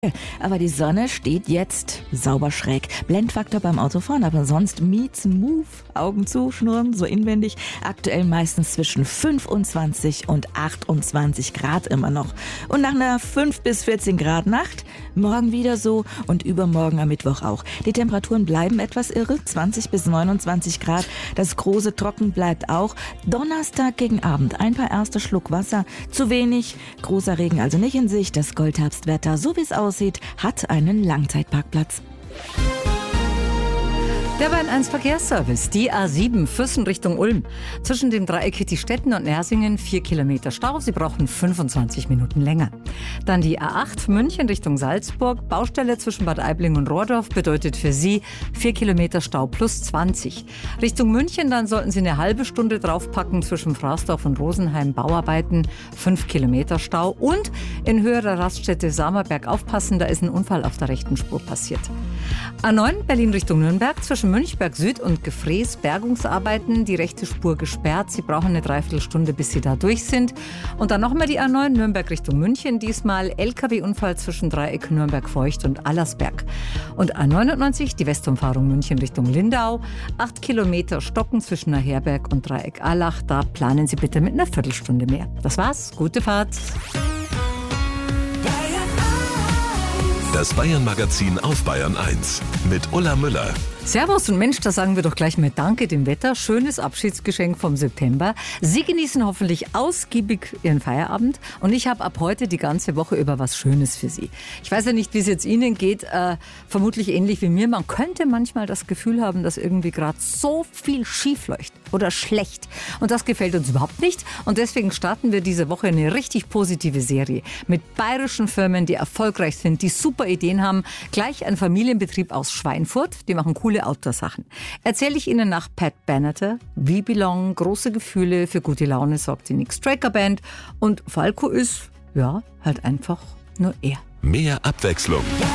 Aber die Sonne steht jetzt sauber schräg. Blendfaktor beim Autofahren, aber sonst meets move. Augen zu, schnurren, so inwendig. Aktuell meistens zwischen 25 und 28 Grad immer noch. Und nach einer 5 bis 14 Grad Nacht, morgen wieder so und übermorgen am Mittwoch auch. Die Temperaturen bleiben etwas irre, 20 bis 29 Grad. Das große Trocken bleibt auch. Donnerstag gegen Abend ein paar erste Schluck Wasser. Zu wenig, großer Regen also nicht in Sicht. Das Goldherbstwetter, so wie es aussieht, hat einen Langzeitparkplatz. Der Bayern 1 Verkehrsservice, die A7 Füssen Richtung Ulm. Zwischen dem Dreieck Hittstetten und Nersingen 4 Kilometer Stau. Sie brauchen 25 Minuten länger. Dann die A8 München Richtung Salzburg. Baustelle zwischen Bad Aibling und Rohrdorf bedeutet für Sie 4 Kilometer Stau plus 20. Richtung München dann sollten Sie eine halbe Stunde draufpacken zwischen Fraßdorf und Rosenheim. Bauarbeiten, 5 Kilometer Stau. Und in Höhe der Raststätte Samerberg aufpassen, da ist ein Unfall auf der rechten Spur passiert. A9 Berlin Richtung Nürnberg zwischen Münchberg Süd und Gefrees Bergungsarbeiten, die rechte Spur gesperrt. Sie brauchen eine Dreiviertelstunde, bis Sie da durch sind. Und dann nochmal die A9 Nürnberg Richtung München. Diesmal LKW-Unfall zwischen Dreieck Nürnberg-Feucht und Allersberg. Und A99 die Westumfahrung München Richtung Lindau. 8 Kilometer Stocken zwischen Herberg und Dreieck Allach. Da planen Sie bitte mit einer Viertelstunde mehr. Das war's. Gute Fahrt. Das Bayern-Magazin auf Bayern 1 mit Ulla Müller. Servus und Mensch, da sagen wir doch gleich mal Danke dem Wetter. Schönes Abschiedsgeschenk vom September. Sie genießen hoffentlich ausgiebig Ihren Feierabend und ich habe ab heute die ganze Woche über was Schönes für Sie. Ich weiß ja nicht, wie es jetzt Ihnen geht, vermutlich ähnlich wie mir. Man könnte manchmal das Gefühl haben, dass irgendwie gerade so viel schief läuft oder schlecht. Und das gefällt uns überhaupt nicht. Und deswegen starten wir diese Woche eine richtig positive Serie mit bayerischen Firmen, die erfolgreich sind, die super Ideen haben. Gleich ein Familienbetrieb aus Schweinfurt, die machen coole Outdoor-Sachen. Erzähle ich Ihnen nach Pat Benatar, We Belong, große Gefühle, für gute Laune sorgt die Nick Straker Band und Falco ist, ja, halt einfach nur er. Mehr Abwechslung.